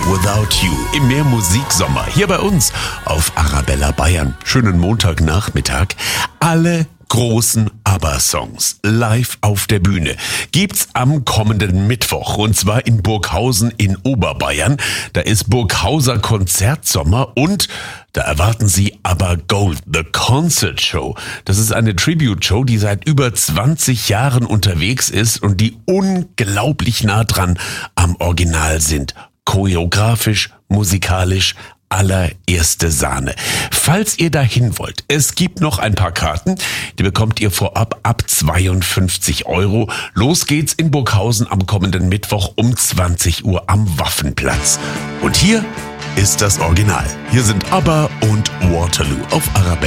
Without You im Mehrmusiksommer hier bei uns auf Arabella Bayern. Schönen Montagnachmittag. Alle großen ABBA-Songs live auf der Bühne gibt's am kommenden Mittwoch und zwar in Burghausen in Oberbayern. Da ist Burghauser Konzertsommer und da erwarten Sie ABBA Gold, The Concert Show. Das ist eine Tribute-Show, die seit über 20 Jahren unterwegs ist und die unglaublich nah dran am Original sind. Choreografisch, musikalisch, allererste Sahne. Falls ihr dahin wollt, es gibt noch ein paar Karten, die bekommt ihr vorab ab 52 €. Los geht's in Burghausen am kommenden Mittwoch um 20 Uhr am Waffenplatz. Und hier ist das Original. Hier sind ABBA und Waterloo auf Arabella.